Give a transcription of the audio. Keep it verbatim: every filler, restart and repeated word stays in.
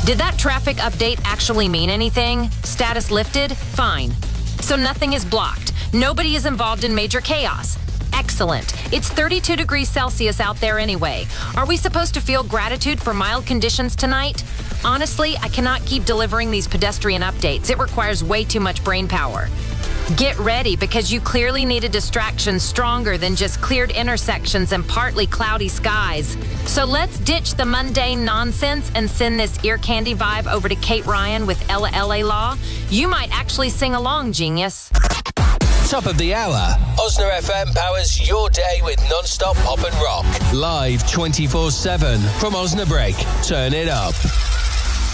Did that traffic update actually mean anything? Status lifted? Fine. So nothing is blocked. Nobody is involved in major chaos. Excellent. It's thirty-two degrees Celsius out there anyway. Are we supposed to feel gratitude for mild conditions tonight? Honestly, I cannot keep delivering these pedestrian updates. It requires way too much brain power. Get ready, because you clearly need a distraction stronger than just cleared intersections and partly cloudy skies. So let's ditch the mundane nonsense and send this ear candy vibe over to Kate Ryan with Ella L A Law. You might actually sing along, genius. Top of the hour. Osna F M powers your day with non-stop pop and rock. Live twenty-four seven from Osnabrück. Turn it up.